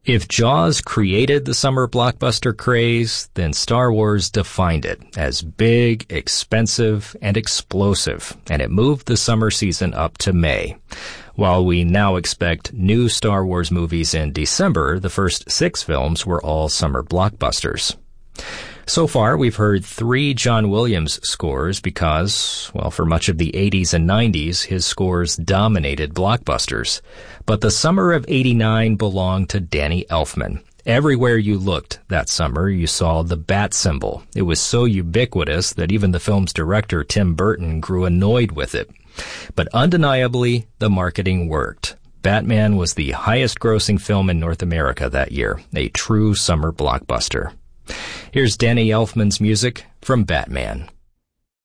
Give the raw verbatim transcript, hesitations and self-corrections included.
If Jaws created the summer blockbuster craze, then Star Wars defined it as big, expensive, and explosive, and it moved the summer season up to May. While we now expect new Star Wars movies in December, the first six films were all summer blockbusters. So far, we've heard three John Williams scores because, well, for much of the eighties and nineties, his scores dominated blockbusters. But the summer of eighty-nine belonged to Danny Elfman. Everywhere you looked that summer, you saw the bat symbol. It was so ubiquitous that even the film's director, Tim Burton, grew annoyed with it. But undeniably, the marketing worked. Batman was the highest-grossing film in North America that year, a true summer blockbuster. Here's Danny Elfman's music from Batman.